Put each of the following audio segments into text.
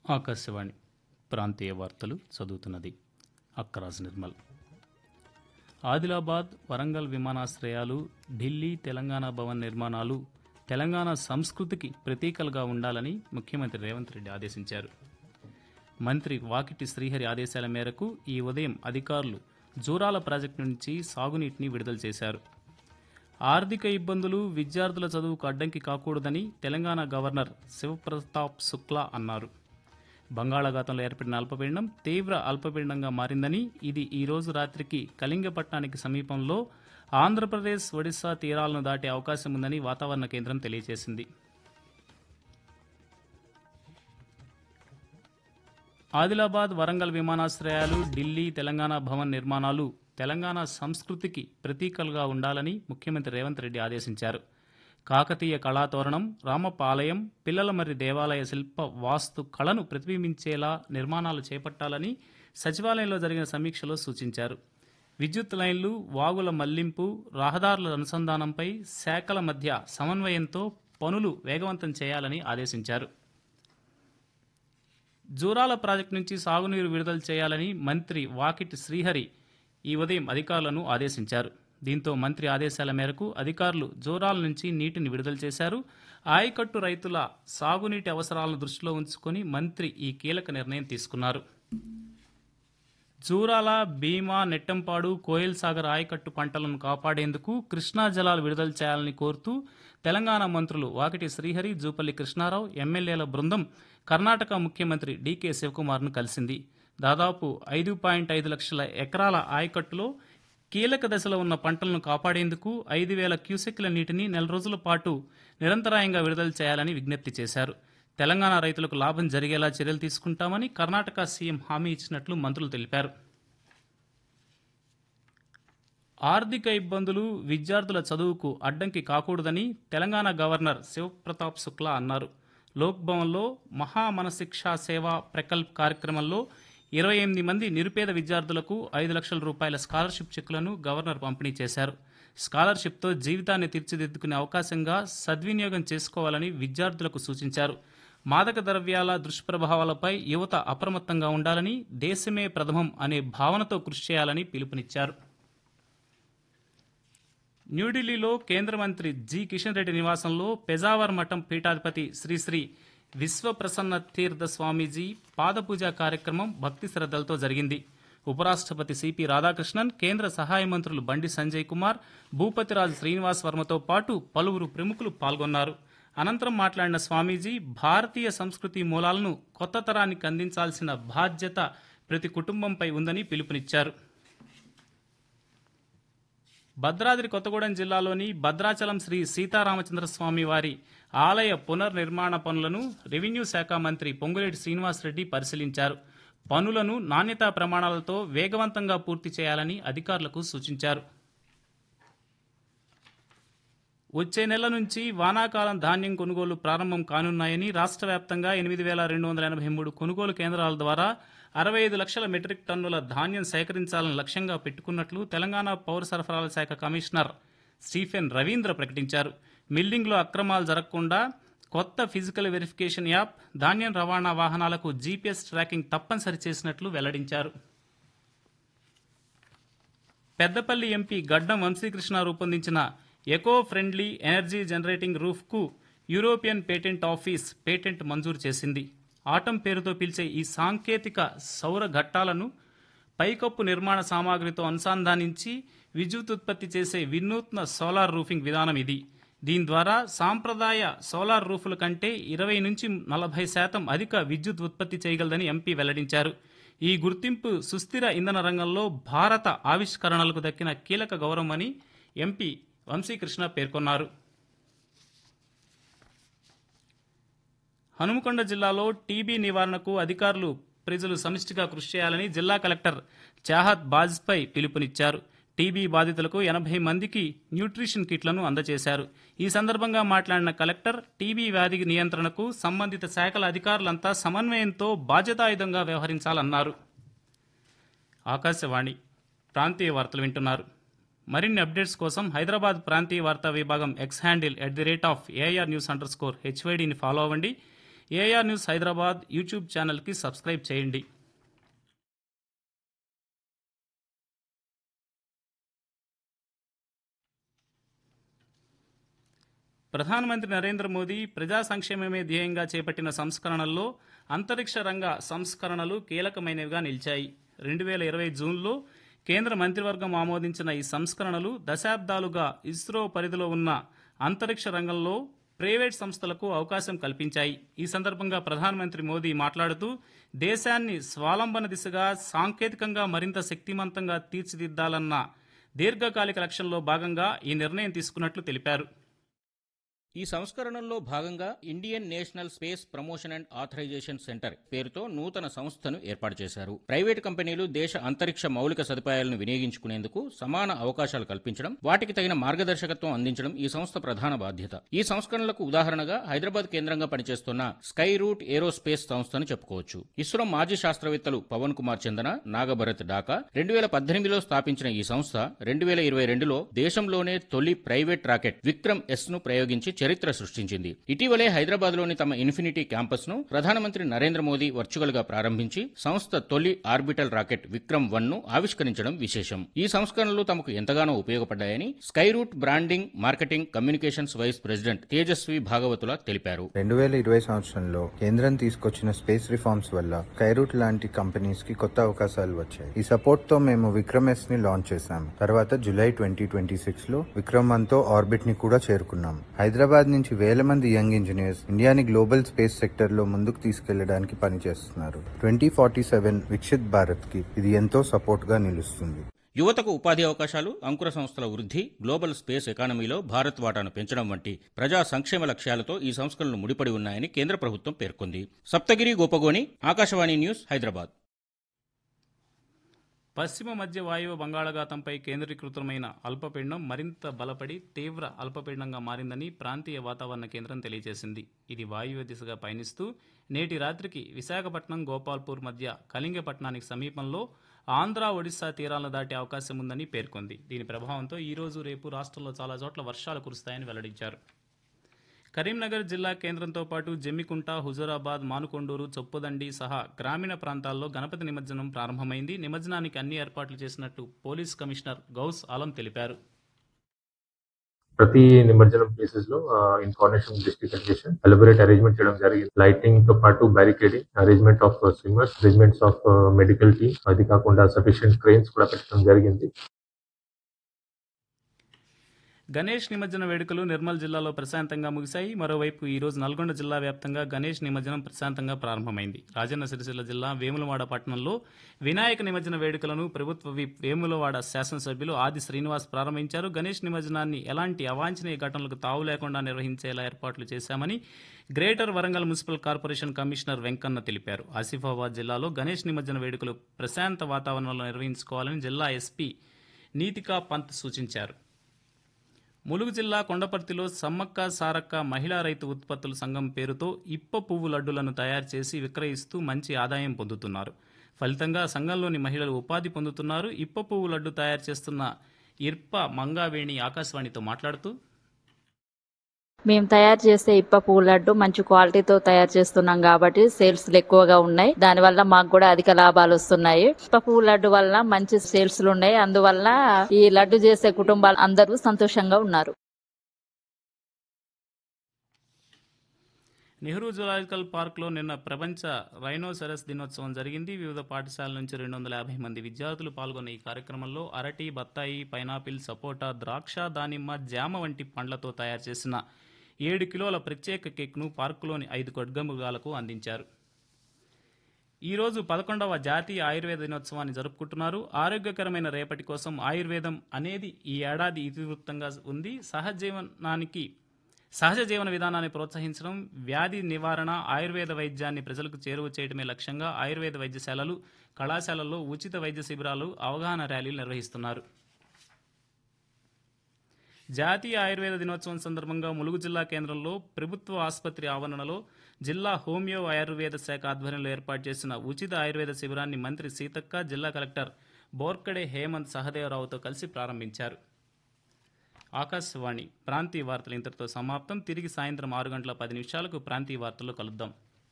ఆకాశవాణి ప్రాంతీయ వార్తలు చదువుతున్నది అక్కరాజ్ నిర్మల్. ఆదిలాబాద్, వరంగల్ విమానాశ్రయాలు, ఢిల్లీ, తెలంగాణ భవన్ నిర్మాణాలు తెలంగాణ సంస్కృతికి ప్రతీకలుగా ఉండాలని ముఖ్యమంత్రి రేవంత్ రెడ్డి ఆదేశించారు. మంత్రి వాకిటి శ్రీహరి ఆదేశాల మేరకు ఈ ఉదయం అధికారులు జూరాల ప్రాజెక్టు నుంచి సాగునీటిని విడుదల చేశారు. ఆర్థిక ఇబ్బందులు విద్యార్థుల చదువుకు అడ్డంకి కాకూడదని తెలంగాణ గవర్నర్ శివప్రతాప్ శుక్లా అన్నారు. బంగాళాఖాతంలో ఏర్పడిన అల్పపీడనం తీవ్ర అల్పపీడనంగా మారిందని, ఇది ఈ రోజు రాత్రికి కళింగపట్నానికి సమీపంలో ఆంధ్రప్రదేశ్, ఒడిశా తీరాలను దాటే అవకాశం ఉందని వాతావరణ కేంద్రం తెలియజేసింది. ఆదిలాబాద్, వరంగల్ విమానాశ్రయాలు, ఢిల్లీ, తెలంగాణ భవన్ నిర్మాణాలు తెలంగాణ సంస్కృతికి ప్రతీకలుగా ఉండాలని ముఖ్యమంత్రి రేవంత్ రెడ్డి ఆదేశించారు. కాకతీయ కళాతోరణం, రామప్ప ఆలయం, పిల్లలమర్రి దేవాలయ శిల్ప వాస్తు కళను ప్రతిబింబించేలా నిర్మాణాలు చేపట్టాలని సచివాలయంలో జరిగిన సమీక్షలో సూచించారు. విద్యుత్ లైన్లు, వాగుల మళ్లింపు, రహదారుల అనుసంధానంపై శాఖల మధ్య సమన్వయంతో పనులు వేగవంతం చేయాలని ఆదేశించారు. జూరాల ప్రాజెక్టు నుంచి సాగునీరు విడుదల చేయాలని మంత్రి వాకిటి శ్రీహరి ఈ ఉదయం అధికారులను ఆదేశించారు. దీంతో మంత్రి ఆదేశాల మేరకు అధికారులు జూరాల నుంచి నీటిని విడుదల చేశారు. ఆయకట్టు రైతుల సాగునీటి అవసరాలను దృష్టిలో ఉంచుకొని మంత్రి ఈ కీలక నిర్ణయం తీసుకున్నారు. జూరాల, భీమా, నెట్టంపాడు, కోయల్ సాగర్ ఆయకట్టు పంటలను కాపాడేందుకు కృష్ణా జలాలు విడుదల చేయాలని కోరుతూ తెలంగాణ మంత్రులు వాకిటి శ్రీహరి, జూపల్లి కృష్ణారావు, ఎమ్మెల్యేల బృందం కర్ణాటక ముఖ్యమంత్రి డీకే శివకుమార్ను కలిసింది. దాదాపు 5.5 లక్షల ఎకరాల ఆయకట్టులో కీలక దశలో ఉన్న పంటలను కాపాడేందుకు 5,000 క్యూసెక్ల నీటిని నెల రోజుల పాటు నిరంతరాయంగా విడుదల చేయాలని విజ్ఞప్తి చేశారు. తెలంగాణ రైతులకు లాభం జరిగేలా చర్యలు తీసుకుంటామని కర్ణాటక సీఎం హామీ ఇచ్చినట్లు మంత్రులు తెలిపారు. ఆర్థిక ఇబ్బందులు విద్యార్థుల చదువుకు అడ్డంకి కాకూడదని తెలంగాణ గవర్నర్ శివప్రతాప్ శుక్లా అన్నారు. లోక్ భవన్లో మహా మనశిక్షా సేవా ప్రకల్ప్ కార్యక్రమంలో 28 మంది నిరుపేద విద్యార్థులకు 5 లక్షల రూపాయల స్కాలర్షిప్ చెక్కులను గవర్నర్ పంపిణీ చేశారు. స్కాలర్షిప్తో జీవితాన్ని తీర్చిదిద్దుకునే అవకాశంగా సద్వినియోగం చేసుకోవాలని విద్యార్థులకు సూచించారు. మాదక ద్రవ్యాల దుష్ప్రభావాలపై యువత అప్రమత్తంగా ఉండాలని, దేశమే ప్రథమం అనే భావనతో కృషి చేయాలని పిలుపునిచ్చారు. న్యూఢిల్లీలో కేంద్ర మంత్రి జి కిషన్ రెడ్డి నివాసంలో పెజావర్ మఠం పీఠాధిపతి శ్రీ విశ్వప్రసన్న తీర్థ స్వామీజీ పాదపూజ కార్యక్రమం భక్తి శ్రద్ధలతో జరిగింది. ఉపరాష్ట్రపతి సిపి రాధాకృష్ణన్, కేంద్ర సహాయ మంత్రులు బండి సంజయ్ కుమార్, భూపతిరాజు శ్రీనివాస్ వర్మతో పాటు పలువురు ప్రముఖులు పాల్గొన్నారు. అనంతరం మాట్లాడిన స్వామీజీ భారతీయ సంస్కృతి మూలాలను కొత్త తరానికి అందించాల్సిన బాధ్యత ప్రతి కుటుంబంపై ఉందని పిలుపునిచ్చారు. భద్రాద్రి కొత్తగూడెం జిల్లాలోని భద్రాచలం శ్రీ సీతారామచంద్రస్వామి వారి ఆలయ పునర్నిర్మాణ పనులను రెవెన్యూ శాఖ మంత్రి పొంగులేటి శ్రీనివాసరెడ్డి పరిశీలించారు. పనులను నాణ్యతా ప్రమాణాలతో వేగవంతంగా పూర్తి చేయాలని అధికారులకు సూచించారు. వచ్చే నెల నుంచి వానాకాలం ధాన్యం కొనుగోలు ప్రారంభం కానున్నాయని రాష్ట్ర వ్యాప్తంగా 8,283 కొనుగోలు కేంద్రాల ద్వారా 65 లక్షల మెట్రిక్ టన్నుల ధాన్యం సేకరించాలని లక్ష్యంగా పెట్టుకున్నట్లు తెలంగాణ పౌర సరఫరాల శాఖ కమిషనర్ స్టీఫెన్ రవీంద్ర ప్రకటించారు. మిల్లింగ్లో అక్రమాలు జరగకుండా కొత్త ఫిజికల్ వెరిఫికేషన్ యాప్, ధాన్యం రవాణా వాహనాలకు జీపీఎస్ ట్రాకింగ్ తప్పనిసరి చేసినట్లు వెల్లడించారు. పెద్దపల్లి ఎంపీ గడ్డం వంశీకృష్ణ రూపొందించిన eco friendly energy generating రూఫ్కు European patent office patent మంజూరు చేసింది. ఆటం పేరుతో పిలిచే ఈ సాంకేతిక సౌర ఘట్టాలను పైకప్పు నిర్మాణ సామాగ్రితో అనుసంధానించి విద్యుత్ ఉత్పత్తి చేసే వినూత్న సోలార్ రూఫింగ్ విధానం ఇది. దీని ద్వారా సాంప్రదాయ సోలార్ రూఫుల కంటే 20-40% అధిక విద్యుత్ ఉత్పత్తి చేయగలదని ఎంపీ వెల్లడించారు. ఈ గుర్తింపు సుస్థిర ఇంధన రంగంలో భారత ఆవిష్కరణలకు దక్కిన కీలక గౌరవమని ఎంపీ వంశీకృష్ణ పేర్కొన్నారు. హనుమకొండ జిల్లాలో టీబీ నివారణకు అధికారులు, ప్రజలు సమిష్టిగా కృషి చేయాలని జిల్లా కలెక్టర్ చాహత్ బాజ్పై పిలుపునిచ్చారు. టీబీ బాధితులకు 80 మందికి న్యూట్రిషన్ కిట్లను అందజేశారు. ఈ సందర్భంగా మాట్లాడిన కలెక్టర్, టీబీ వ్యాధి నియంత్రణకు సంబంధిత శాఖల అధికారులంతా సమన్వయంతో బాధ్యతాయుతంగా వ్యవహరించాలన్నారు. ఆకాశవాణి ప్రాంతీయ వార్తలు వింటున్నారు. మరిన్ని అప్డేట్స్ కోసం హైదరాబాద్ ప్రాంతీయ వార్తా విభాగం ఎక్స్ హ్యాండిల్ @AIR News_HYDని ఫాలో అవ్వండి. ఏఆర్ న్యూస్ హైదరాబాద్ యూట్యూబ్ ఛానల్కి సబ్స్క్రైబ్ చేయండి. ప్రధానమంత్రి నరేంద్ర మోదీ ప్రజా సంక్షేమమే ధ్యేయంగా చేపట్టిన సంస్కరణల్లో అంతరిక్ష రంగ సంస్కరణలు కీలకమైనవిగా నిలిచాయి. 2020 జూన్లో కేంద్ర మంత్రివర్గం ఆమోదించిన ఈ సంస్కరణలు దశాబ్దాలుగా ఇస్రో పరిధిలో ఉన్న అంతరిక్ష రంగంలో ప్రైవేట్ సంస్థలకు అవకాశం కల్పించాయి. ఈ సందర్భంగా ప్రధానమంత్రి మోదీ మాట్లాడుతూ దేశాన్ని స్వావలంబన దిశగా సాంకేతికంగా మరింత శక్తివంతంగా తీర్చిదిద్దాలన్న దీర్ఘకాలిక లక్ష్యంలో భాగంగా ఈ నిర్ణయం తీసుకున్నట్లు తెలిపారు. ఈ సంస్కరణల్లో భాగంగా Indian national space promotion and authorisation centre పేరుతో నూతన సంస్థను ఏర్పాటు చేశారు. ప్రైవేటు కంపెనీలు దేశ అంతరిక్ష మౌలిక సదుపాయాలను వినియోగించుకునేందుకు సమాన అవకాశాలు కల్పించడం, వాటికి తగిన మార్గదర్శకత్వం అందించడం ఈ సంస్థ ప్రధాన బాధ్యత. ఈ సంస్కరణలకు ఉదాహరణగా హైదరాబాద్ కేంద్రంగా పనిచేస్తున్న స్కై రూట్ ఏరోస్పేస్ సంస్థను చెప్పుకోవచ్చు. ఇస్రో మాజీ శాస్త్రవేత్తలు పవన్ కుమార్ చందన, నాగభరత్ డాకా 2018లో స్థాపించిన ఈ సంస్థ 2022లో దేశంలోనే తొలి ప్రైవేట్ రాకెట్ విక్రమ్ ఎస్ ను ప్రయోగించి చరిత్ర సృష్టించింది. ఇటీవలే హైదరాబాద్లోని తమ ఇన్ఫినిటీ క్యాంపస్ ను ప్రధానమంత్రి నరేంద్ర మోదీ వర్చువల్ గా ప్రారంభించి సంస్థ తొలి ఆర్బిటల్ రాకెట్ విక్రమ్ 1 ను ఆవిష్కరించడం విశేషం. ఈ సంస్కరణలు తమకు ఎంతగానో ఉపయోగపడ్డాయని sky route branding, marketing, communications vice president Tejaswi భాగవతుల తెలిపారు. 2020 సంవత్సరంలో కేంద్రం తీసుకొచ్చిన స్పేస్ రిఫార్మ్స్ వల్ల స్కై రూట్ లాంటి కంపెనీస్ కి కొత్త అవకాశాలు వచ్చాయి. ఈ సపోర్ట్ తో మేము విక్రమ్ ఎస్ ని లాంచ్ చేశాము. తర్వాత జూలై 2026 లో విక్రమ్ 1 తో ఆర్బిట్ ని కూడా చేరుకున్నాం. హైదరాబాద్ నుంచి వేల మంది యంగ్ ఇంజనీర్స్ ఇండియాని గ్లోబల్ స్పేస్ సెక్టర్ లో ముందుకు తీసుకెళ్లడానికి పనిచేస్తున్నారు. 2047 వికసిత్ భారత్ కి ఇది ఎంతో సపోర్ట్ గా నిలుస్తుంది. యువతకు ఉపాధి అవకాశాలు, అంకుర సంస్థల వృద్ధి, గ్లోబల్ స్పేస్ ఎకానమీలో భారత్ వాటాను పెంచడం వంటి ప్రజా సంక్షేమ లక్ష్యాలతో ఈ సంస్కరణలు ముడిపడి ఉన్నాయని కేంద్ర ప్రభుత్వం పేర్కొంది. సప్తగిరి గోపగోని, ఆకాశవాణి న్యూస్, హైదరాబాద్. పశ్చిమ మధ్య వాయువ్య బంగాళాఖాతంపై కేంద్రీకృతమైన అల్పపీడనం మరింత బలపడి తీవ్ర అల్పపీడనంగా మారిందని ప్రాంతీయ వాతావరణ కేంద్రం తెలియజేసింది. ఇది వాయువ్య దిశగా పయనిస్తూ నేటి రాత్రికి విశాఖపట్నం, గోపాల్పూర్ మధ్య కళింగపట్నానికి సమీపంలో ఆంధ్ర, ఒడిశా తీరాలను దాటే అవకాశం ఉందని పేర్కొంది. దీని ప్రభావంతో ఈ రోజు, రేపు రాష్ట్రంలో చాలా చోట్ల వర్షాలు కురుస్తాయని వెల్లడించారు. కరీంనగర్ జిల్లా కేంద్రంతో పాటు జమ్మికుంట, హుజూరాబాద్, మానుకొండూరు, చొప్పదండి సహా గ్రామీణ ప్రాంతాల్లో గణపతి నిమజ్జనం ప్రారంభమైంది. నిమజ్జనానికి అన్ని ఏర్పాట్లు చేసినట్టు పోలీస్ కమిషనర్ గౌస్ ఆలం తెలిపారు. ప్రతి నిమజ్జనం ప్లేసెస్ లో in coordination district administration elaborate arrangement చేయడం జరిగింది. లైటింగ్ తో పాటు barricading, arrangement of swimmers, arrangements of medical team, అది కాకుండా సఫిషియెంట్ క్రెయిన్స్ కూడా పెట్టడం జరిగింది. గణేష్ నిమజ్జన వేడుకలు నిర్మల్ జిల్లాలో ప్రశాంతంగా ముగిశాయి. మరోవైపు ఈ రోజు నల్గొండ జిల్లా వ్యాప్తంగా గణేష్ నిమజ్జనం ప్రశాంతంగా ప్రారంభమైంది. రాజన్న సిరిసిల్ల జిల్లా వేములవాడ పట్టణంలో వినాయక నిమజ్జన వేడుకలను ప్రభుత్వ విప్ వేములవాడ శాసనసభ్యులు ఆది శ్రీనివాస్ ప్రారంభించారు. గణేష్ నిమజ్జనాన్ని ఎలాంటి అవాంఛనీయ ఘటనలకు తావు లేకుండా నిర్వహించేలా ఏర్పాట్లు చేశామని greater Warangal municipal corporation commissioner Venkanna తెలిపారు. ఆసిఫాబాద్ జిల్లాలో గణేష్ నిమజ్జన వేడుకలు ప్రశాంత వాతావరణంలో నిర్వహించుకోవాలని జిల్లా ఎస్పీ నీతికా పంత్ సూచించారు. ములుగు జిల్లా కొండపర్తిలో సమ్మక్క సారక్క మహిళా రైతు ఉత్పత్తుల సంఘం పేరుతో ఇప్ప పువ్వు లడ్డులను తయారు చేసి విక్రయిస్తూ మంచి ఆదాయం పొందుతున్నారు. ఫలితంగా సంఘంలోని మహిళలు ఉపాధి పొందుతున్నారు. ఇప్ప పువ్వు లడ్డు తయారు చేస్తున్న ఇర్ప మంగావేణి ఆకాశవాణితో మాట్లాడుతూ, మేము తయారు చేసే ఇప్ప పువ్వు లడ్డు మంచి క్వాలిటీతో తయారు చేస్తున్నాం కాబట్టి సేల్స్ ఎక్కువగా ఉన్నాయి. దానివల్ల మాకు కూడా అధిక లాభాలు వస్తున్నాయి. ఇప్ప పువ్వు లడ్డు వల్ల మంచి సేల్స్ ఉన్నాయి. అందువల్ల ఈ లడ్డు చేసే కుటుంబాలు అందరూ సంతోషంగా ఉన్నారు. నెహ్రూ జులాజికల్ పార్క్లో నిన్న ప్రపంచ రైనోసెరస్ దినోత్సవం జరిగింది. వివిధ పాఠశాలల నుంచి 250 మంది విద్యార్థులు పాల్గొన్న ఈ కార్యక్రమంలో అరటి, బత్తాయి, పైనాపిల్, సపోటా, ద్రాక్ష, దానిమ్మ, జామ వంటి పండ్లతో తయారు చేసిన 7 కిలోల ప్రత్యేక కేక్ను పార్కులోని 5 ఖడ్గమృగాలకు అందించారు. ఈరోజు 11వ జాతీయ ఆయుర్వేద దినోత్సవాన్ని జరుపుకుంటున్నారు. ఆరోగ్యకరమైన రేపటి కోసం ఆయుర్వేదం అనేది ఈ ఏడాది ఇతివృత్తంగా ఉంది. సహజ జీవన విధానాన్ని ప్రోత్సహించడం, వ్యాధి నివారణ, ఆయుర్వేద వైద్యాన్ని ప్రజలకు చేరువ చేయడమే లక్ష్యంగా ఆయుర్వేద వైద్యశాలలు, కళాశాలల్లో ఉచిత వైద్య శిబిరాలు, అవగాహన ర్యాలీలు నిర్వహిస్తున్నారు. జాతీయ ఆయుర్వేద దినోత్సవం సందర్భంగా ములుగు జిల్లా కేంద్రంలో ప్రభుత్వ ఆసుపత్రి ఆవరణలో జిల్లా హోమియో ఆయుర్వేద శాఖ ఆధ్వర్యంలో ఏర్పాటు చేసిన ఉచిత ఆయుర్వేద శిబిరాన్ని మంత్రి సీతక్క, జిల్లా కలెక్టర్ బోర్కడే హేమంత్ సహదేవరావుతో కలిసి ప్రారంభించారు. ఆకాశవాణి ప్రాంతీయ వార్తలు ఇంతటితో సమాప్తం. తిరిగి సాయంత్రం 6 గంటల 10 నిమిషాలకు ప్రాంతీయ వార్తల్లో కలుద్దాం.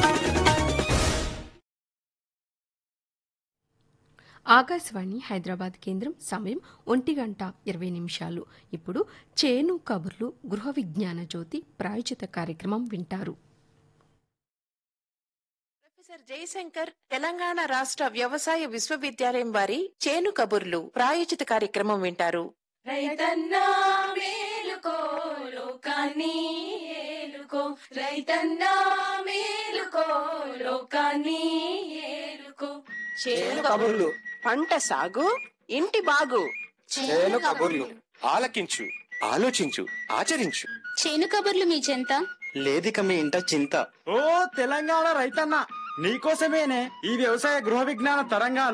ఆకాశవాణి హైదరాబాద్ కేంద్రం. సమయం 1:20. ఇప్పుడు చేను కబుర్లు గృహ విజ్ఞాన జ్యోతి ప్రాయోజిత కార్యక్రమం వింటారు. ప్రొఫెసర్ జయశంకర్ తెలంగాణ రాష్ట్ర వ్యవసాయ విశ్వవిద్యాలయం వారి చేను కబుర్లు ప్రాయోజిత కార్యక్రమం వింటారు. రైతన్నా మేలుకో లోకాన్ని ఏలుకో, రైతన్నా మేలుకో లోకాన్ని ఏలుకో. చేను కబుర్లు, పంట సాగు, ఇంటి బాగు. చేను కబుర్లు ఆలకించు, ఆలోచించు, ఆచరించు. చేను కబుర్లు మీ చెంత లేదిక మీ ఇంట చింత. ఓ తెలంగాణ రైతన్న, నీకోసమేనే ఈ వ్యవసాయ గృహ విజ్ఞాన తరంగాలు.